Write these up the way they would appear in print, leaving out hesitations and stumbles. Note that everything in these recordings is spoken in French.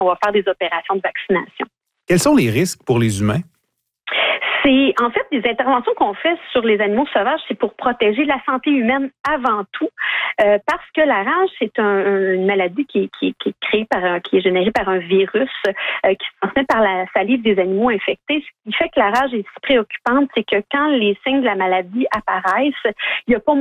on va faire des opérations de vaccination. Quels sont les risques pour les humains? C'est en fait des interventions qu'on fait sur les animaux sauvages, c'est pour protéger la santé humaine avant tout, parce que la rage c'est une maladie qui est créée qui est générée par un virus qui se transmet par la salive des animaux infectés. Ce qui fait que la rage est si préoccupante, c'est que quand les signes de la maladie apparaissent, il n'y a pas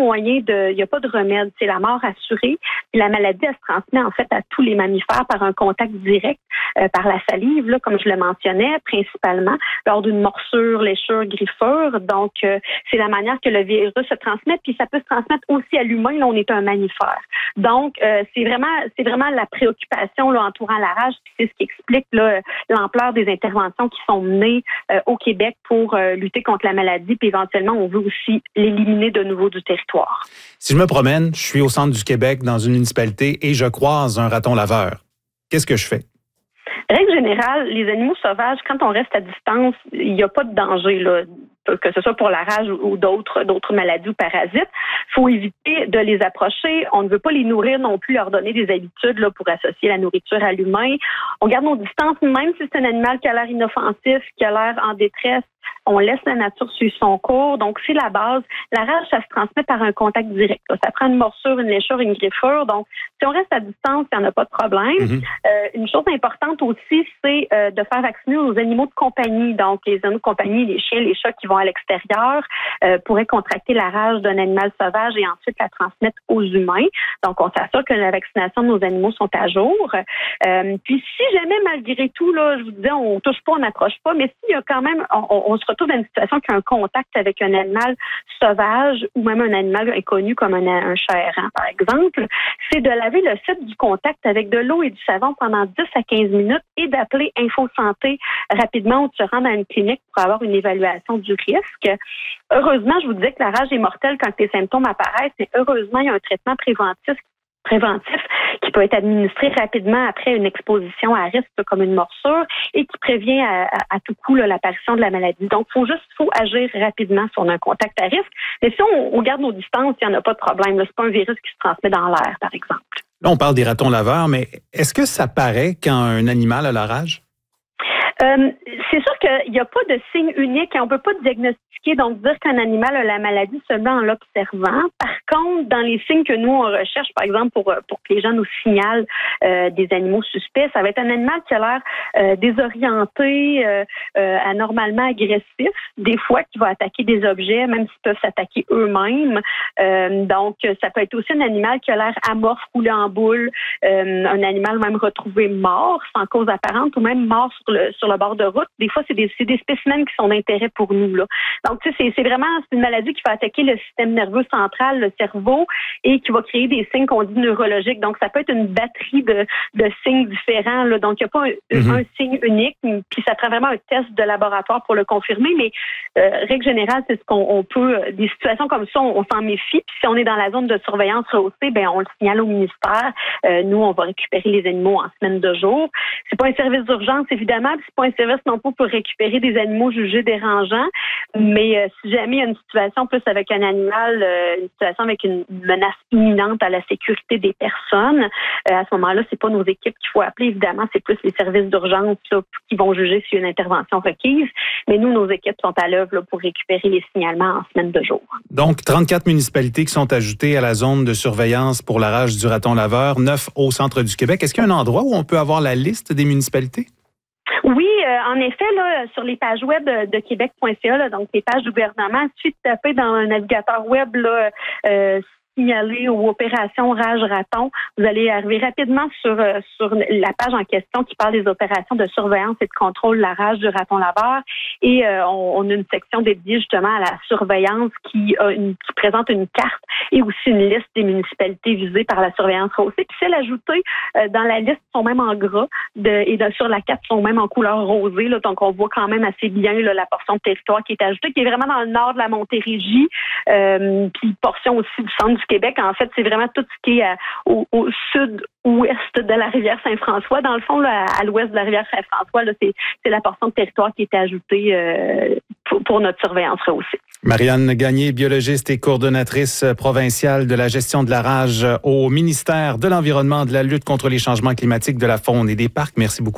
de remède, c'est la mort assurée. Et la maladie elle se transmet en fait à tous les mammifères par un contact direct par la salive, là, comme je le mentionnais, principalement lors d'une morsure, léchure, griffure. Donc, c'est la manière que le virus se transmet, puis ça peut se transmettre aussi à l'humain. Là, on est un mammifère. Donc, c'est vraiment la préoccupation là, entourant la rage, puis c'est ce qui explique là, l'ampleur des interventions qui sont menées au Québec pour lutter contre la maladie, puis éventuellement, on veut aussi l'éliminer de nouveau du territoire. Si je me promène, je suis au centre du Québec, dans une municipalité, et je croise un raton laveur, qu'est-ce que je fais? Règle générale, les animaux sauvages, quand on reste à distance, il n'y a pas de danger, là, que ce soit pour la rage ou d'autres maladies ou parasites. Il faut éviter de les approcher. On ne veut pas les nourrir non plus, leur donner des habitudes là, pour associer la nourriture à l'humain. On garde nos distances, même si c'est un animal qui a l'air inoffensif, qui a l'air en détresse. On laisse la nature suivre son cours. Donc, c'est la base. La rage, ça se transmet par un contact direct. Là. Ça prend une morsure, une léchure, une griffure. Donc, si on reste à distance, il n'y en a pas de problème. Mm-hmm. Une chose importante aussi, c'est de faire vacciner nos animaux de compagnie. Donc, les animaux de compagnie, les chiens, les chats qui vont à l'extérieur pourraient contracter la rage d'un animal sauvage et ensuite la transmettre aux humains. Donc, on s'assure que la vaccination de nos animaux sont à jour. Puis, si jamais, malgré tout, là, je vous disais, on touche pas, on n'approche pas, mais s'il y a quand même, on se retrouve dans une situation qui a un contact avec un animal sauvage ou même un animal inconnu comme un chat errant, par exemple, c'est de laver le site du contact avec de l'eau et du savon pendant 10 à 15 minutes et d'appeler Info Santé rapidement ou de se rendre à une clinique pour avoir une évaluation du risque. Heureusement, je vous disais que la rage est mortelle quand les symptômes apparaissent, mais heureusement, il y a un traitement préventif qui peut être administré rapidement après une exposition à risque comme une morsure et qui prévient à tout coup là, l'apparition de la maladie. Donc, il faut agir rapidement si on a un contact à risque. Mais si on garde nos distances, il n'y en a pas de problème. Là, c'est pas un virus qui se transmet dans l'air, par exemple. Là, on parle des ratons laveurs, mais est-ce que ça paraît quand un animal a la rage? C'est sûr qu'il n'y a pas de signe unique et on ne peut pas diagnostiquer, donc dire qu'un animal a la maladie seulement en l'observant. Par contre, dans les signes que nous, on recherche, par exemple, pour que les gens nous signalent des animaux suspects, ça va être un animal qui a l'air désorienté, anormalement agressif, des fois qui va attaquer des objets, même s'ils peuvent s'attaquer eux-mêmes. Donc, ça peut être aussi un animal qui a l'air amorphe, roulé en boule, un animal même retrouvé mort, sans cause apparente, ou même mort sur le bord de route. Des fois, c'est des spécimens qui sont d'intérêt pour nous, là. Donc, tu sais, c'est une maladie qui va attaquer le système nerveux central, le cerveau, et qui va créer des signes qu'on dit neurologiques. Donc, ça peut être une batterie de signes différents, là. Donc, il n'y a pas un signe unique, puis ça prend vraiment un test de laboratoire pour le confirmer, mais règle générale, c'est ce qu'on peut, des situations comme ça, on s'en méfie, puis si on est dans la zone de surveillance rehaussée, ben on le signale au ministère. Nous, on va récupérer les animaux en semaine de jour. C'est pas un service d'urgence, évidemment, puis c'est pas un service non plus pour récupérer des animaux jugés dérangeants, mais si jamais il y a une situation plus avec un animal, une situation avec une menace imminente à la sécurité des personnes, à ce moment-là, c'est pas nos équipes qu'il faut appeler, évidemment, c'est plus les services d'urgence là, qui vont juger s'il y a une intervention requise, mais nous, nos équipes sont à l'œuvre là, pour récupérer les signalements en semaine de jour. Donc, 34 municipalités qui sont ajoutées à la zone de surveillance pour la rage du raton laveur, 9 au centre du Québec. Est-ce qu'il y a un endroit où on peut avoir la liste des municipalités? Oui, en effet, là, sur les pages web de québec.ca, là, donc les pages du gouvernement, il suffit de taper dans un navigateur web là, signaler ou opération rage raton, vous allez arriver rapidement sur la page en question qui parle des opérations de surveillance et de contrôle de la rage du raton laveur. Et on a une section dédiée justement à la surveillance qui présente une carte et aussi une liste des municipalités visées par la surveillance rehaussée. Puis celles ajoutées dans la liste sont même en gras sur la carte sont même en couleur rosée. Là, donc on voit quand même assez bien là, la portion de territoire qui est ajoutée, qui est vraiment dans le nord de la Montérégie, puis portion aussi du centre du Québec. En fait, c'est vraiment tout ce qui est au sud-ouest de la rivière Saint-François. Dans le fond, là, à l'ouest de la rivière Saint-François, là, c'est la portion de territoire qui est ajoutée pour notre surveillance rehaussée. Marianne Gagné, biologiste et coordonnatrice provinciale de la gestion de la rage au ministère de l'Environnement, de la lutte contre les changements climatiques, de la faune et des parcs. Merci beaucoup.